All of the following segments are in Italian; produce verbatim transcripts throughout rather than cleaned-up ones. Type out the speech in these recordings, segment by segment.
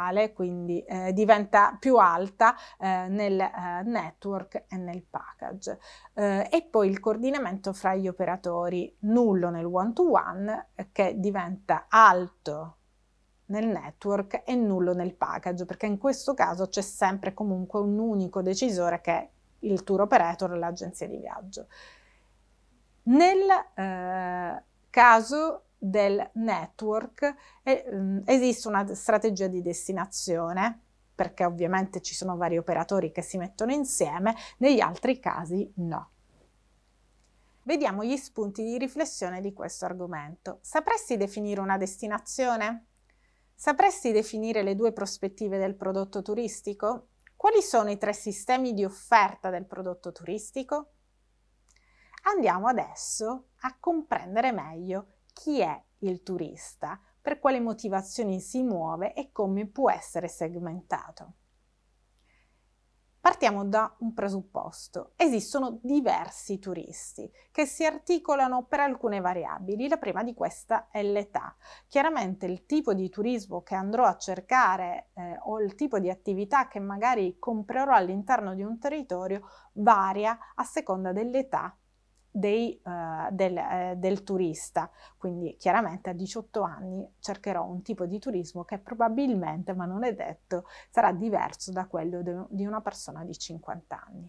verticale, quindi eh, diventa più alta eh, nel eh, network e nel package. Eh, e poi il coordinamento fra gli operatori, nullo nel one-to-one, eh, che diventa alto nel network e nullo nel package, perché in questo caso c'è sempre comunque un unico decisore che è il tour operator o l'agenzia di viaggio. Nel eh, caso del network eh, esiste una strategia di destinazione, perché ovviamente ci sono vari operatori che si mettono insieme, negli altri casi no. Vediamo gli spunti di riflessione di questo argomento. Sapresti definire una destinazione? Sapresti definire le due prospettive del prodotto turistico? Quali sono i tre sistemi di offerta del prodotto turistico? Andiamo adesso a comprendere meglio chi è il turista, per quali motivazioni si muove e come può essere segmentato. Partiamo da un presupposto. Esistono diversi turisti che si articolano per alcune variabili. La prima di questa è l'età. Chiaramente il tipo di turismo che andrò a cercare eh, o il tipo di attività che magari comprerò all'interno di un territorio varia a seconda dell'età Dei, uh, del, eh, del turista. Quindi chiaramente a diciotto anni cercherò un tipo di turismo che probabilmente, ma non è detto, sarà diverso da quello de, di una persona di cinquanta anni.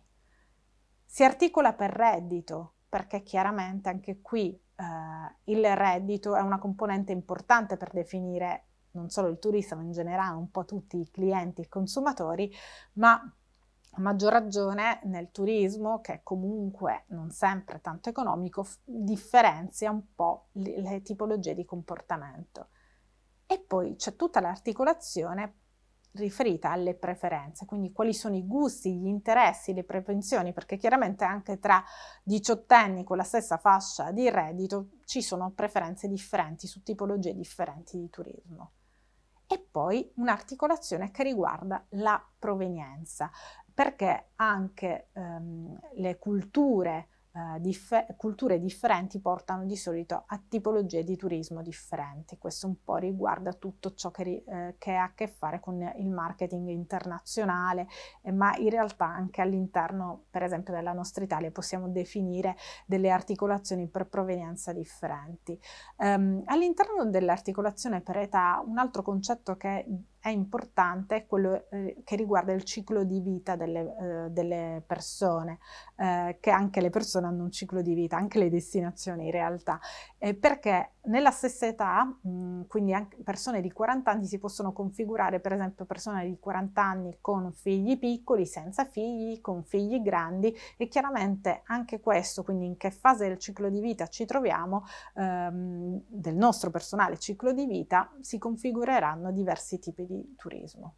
Si articola per reddito, perché chiaramente anche qui uh, il reddito è una componente importante per definire non solo il turista, ma in generale un po' tutti i clienti e consumatori, ma a maggior ragione nel turismo, che comunque non sempre tanto economico, differenzia un po' le, le tipologie di comportamento. E poi c'è tutta l'articolazione riferita alle preferenze, quindi quali sono i gusti, gli interessi, le propensioni, perché chiaramente anche tra diciottenni con la stessa fascia di reddito ci sono preferenze differenti su tipologie differenti di turismo. E poi un'articolazione che riguarda la provenienza, perché anche ehm, le culture, eh, differ- culture differenti portano di solito a tipologie di turismo differenti. Questo un po' riguarda tutto ciò che, ri- eh, che ha a che fare con il marketing internazionale, eh, ma in realtà anche all'interno, per esempio, della nostra Italia possiamo definire delle articolazioni per provenienza differenti. Um, all'interno dell'articolazione per età, un altro concetto che è importante è quello eh, che riguarda il ciclo di vita delle, eh, delle persone, eh, che anche le persone hanno un ciclo di vita, anche le destinazioni in realtà, eh, perché nella stessa età, mh, quindi anche persone di quaranta anni si possono configurare, per esempio persone di quaranta anni con figli piccoli, senza figli, con figli grandi, e chiaramente anche questo, quindi in che fase del ciclo di vita ci troviamo, ehm, del nostro personale ciclo di vita, si configureranno diversi tipi di turismo.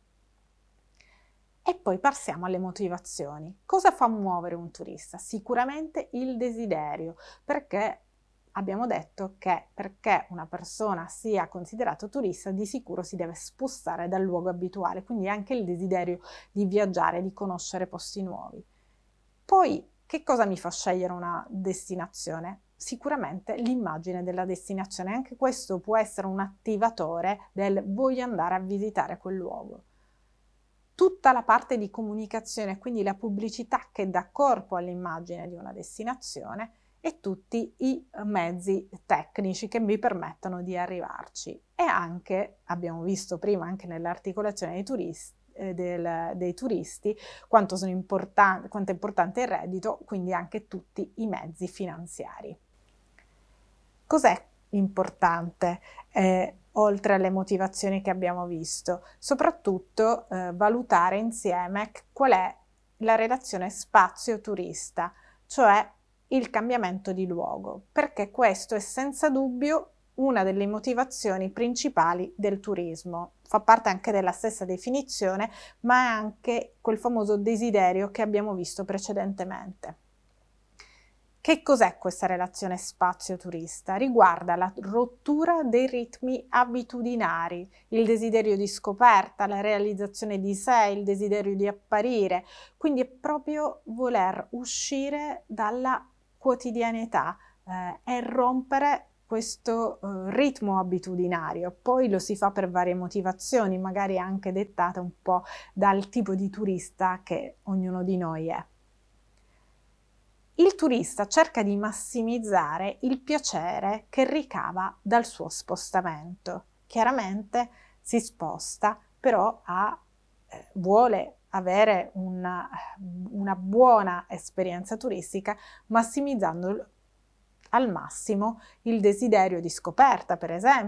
E poi passiamo alle motivazioni. Cosa fa muovere un turista? Sicuramente il desiderio, perché abbiamo detto che perché una persona sia considerata turista di sicuro si deve spostare dal luogo abituale, quindi anche il desiderio di viaggiare, di conoscere posti nuovi. Poi che cosa mi fa scegliere una destinazione? Sicuramente l'immagine della destinazione, anche questo può essere un attivatore del voglio andare a visitare quel luogo. Tutta la parte di comunicazione, quindi la pubblicità che dà corpo all'immagine di una destinazione, e tutti i mezzi tecnici che mi permettono di arrivarci. E anche, abbiamo visto prima anche nell'articolazione dei turisti, Del, dei turisti, quanto, sono important- quanto è importante il reddito, quindi anche tutti i mezzi finanziari. Cos'è importante, eh, oltre alle motivazioni che abbiamo visto? Soprattutto eh, valutare insieme qual è la relazione spazio-turista, cioè il cambiamento di luogo, perché questo è senza dubbio una delle motivazioni principali del turismo. Fa parte anche della stessa definizione, ma è anche quel famoso desiderio che abbiamo visto precedentemente. Che cos'è questa relazione spazio-turista? Riguarda la rottura dei ritmi abitudinari, il desiderio di scoperta, la realizzazione di sé, il desiderio di apparire, quindi è proprio voler uscire dalla quotidianità eh, e rompere questo eh, ritmo abitudinario. Poi lo si fa per varie motivazioni, magari anche dettate un po' dal tipo di turista che ognuno di noi è. Il turista cerca di massimizzare il piacere che ricava dal suo spostamento. Chiaramente si sposta, però ha, eh, vuole avere una, una buona esperienza turistica, massimizzando al massimo il desiderio di scoperta, per esempio.